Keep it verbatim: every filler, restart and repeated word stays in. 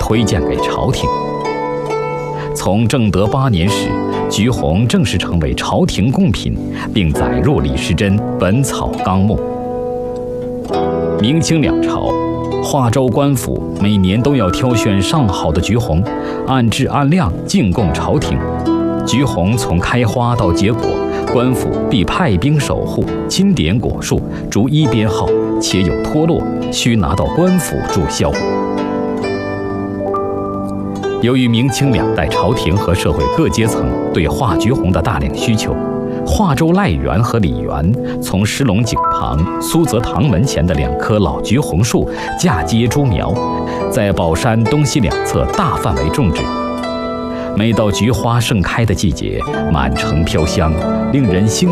推荐给朝廷。从正德八年始，橘红正式成为朝廷贡品，并载入李时珍《本草纲目》。明清两朝，华州官府每年都要挑选上好的橘红，按质按量进贡朝廷。橘红从开花到结果，官府必派兵守护，钦点果树，逐一编号，且有脱落，需拿到官府注销。由于明清两代朝廷和社会各阶层对化橘红的大量需求，华州赖园和李园从石龙井旁、苏泽堂门前的两棵老橘红树嫁接株苗，在宝山东西两侧大范围种植。每到菊花盛开的季节，满城飘香，令人兴